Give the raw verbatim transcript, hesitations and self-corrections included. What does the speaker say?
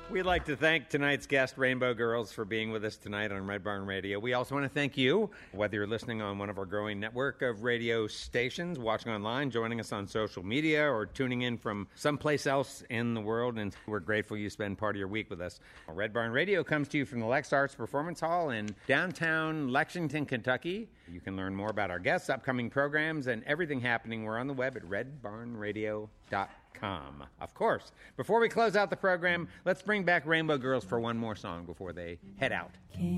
We'd like to thank tonight's guest, Rainbow Girls, for being with us tonight on Red Barn Radio. We also want to thank you, whether you're listening on one of our growing network of radio stations, watching online, joining us on social media, or tuning in from someplace else in the world, and we're grateful you spend part of your week with us. Red Barn Radio comes to you from the Lex Arts Performance Hall in downtown Lexington, Kentucky. You can learn more about our guests, upcoming programs, and everything happening. We're on the web at red barn radio dot com. Of course. Before we close out the program, let's bring back Rainbow Girls for one more song before they head out.